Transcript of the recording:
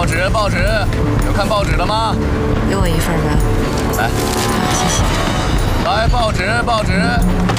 报纸，报纸，有看报纸的吗？ 给我一份吧。 来， 谢谢。 来，报纸，报纸。